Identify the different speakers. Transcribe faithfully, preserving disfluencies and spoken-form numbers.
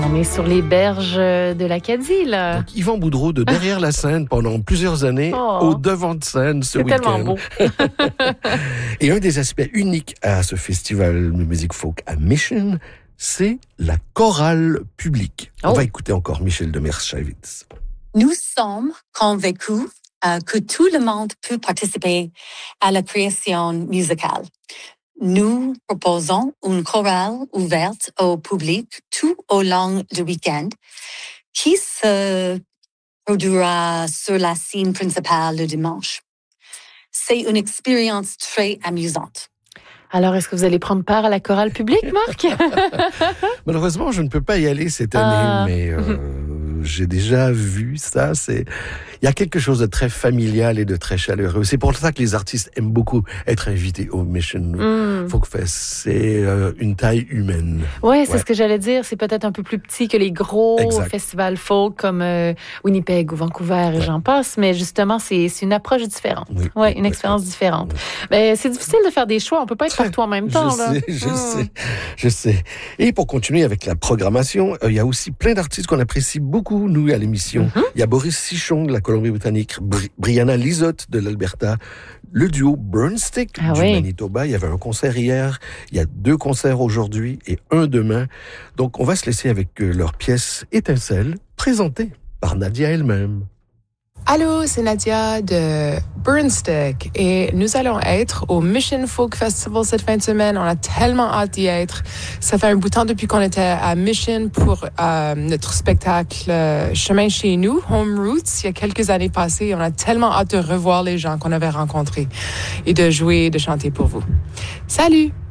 Speaker 1: On est sur les berges de l'Acadie, là.
Speaker 2: Donc, Yvan Boudreau de derrière la scène pendant plusieurs années,
Speaker 1: Oh.
Speaker 2: au devant de scène ce
Speaker 1: C'est
Speaker 2: week-end.
Speaker 1: tellement beau.
Speaker 2: Et un des aspects uniques à ce festival de musique folk à Mission, c'est la chorale publique.
Speaker 1: Oh.
Speaker 2: On va écouter encore Michel de Merschewitz.
Speaker 3: Nous sommes convaincus euh, que tout le monde peut participer à la création musicale. Nous proposons une chorale ouverte au public tout au long du week-end qui se produira sur la scène principale le dimanche. C'est une expérience très amusante.
Speaker 1: Alors, est-ce que vous allez prendre part à la chorale publique, Marc?
Speaker 2: Malheureusement, je ne peux pas y aller cette année,
Speaker 1: Ah.
Speaker 2: mais euh, j'ai déjà vu ça. C'est... Il y a quelque chose de très familial et de très chaleureux. C'est pour ça que les artistes aiment beaucoup être invités au Mission
Speaker 1: Mm.
Speaker 2: Folk Fest. C'est euh, une taille humaine.
Speaker 1: Ouais, c'est
Speaker 2: Ouais.
Speaker 1: ce que j'allais dire. C'est peut-être un peu plus petit que les gros
Speaker 2: Exact.
Speaker 1: festivals folk comme euh, Winnipeg ou Vancouver et
Speaker 2: Ouais.
Speaker 1: j'en passe, mais justement, c'est, c'est une approche différente.
Speaker 2: Oui,
Speaker 1: ouais,
Speaker 2: oui,
Speaker 1: une
Speaker 2: oui,
Speaker 1: expérience
Speaker 2: oui.
Speaker 1: différente.
Speaker 2: Oui.
Speaker 1: Mais c'est difficile de faire des choix. On peut pas être
Speaker 2: Très.
Speaker 1: partout en même
Speaker 2: Je
Speaker 1: temps, là.
Speaker 2: sais, je
Speaker 1: Mm.
Speaker 2: sais, je sais. Et pour continuer avec la programmation, euh, il y a aussi plein d'artistes qu'on apprécie beaucoup, nous, à l'émission.
Speaker 1: Mhm.
Speaker 2: Il y a Boris Sichon de la Colombie-Britannique, Bri- Brianna Lizotte de l'Alberta, le duo Burnstick
Speaker 1: Ah
Speaker 2: du
Speaker 1: oui.
Speaker 2: Manitoba. Il y avait un concert hier, il y a deux concerts aujourd'hui et un demain. Donc, on va se laisser avec euh, leur pièce Étincelle, présentée par Nadia elle-même.
Speaker 4: Allô, c'est Nadia de Burnstick et nous allons être au Mission Folk Festival cette fin de semaine. On a tellement hâte d'y être. Ça fait un bout de temps depuis qu'on était à Mission pour euh, notre spectacle euh, Chemin chez nous, Home Roots, il y a quelques années passées. On a tellement hâte de revoir les gens qu'on avait rencontrés et de jouer et de chanter pour vous. Salut!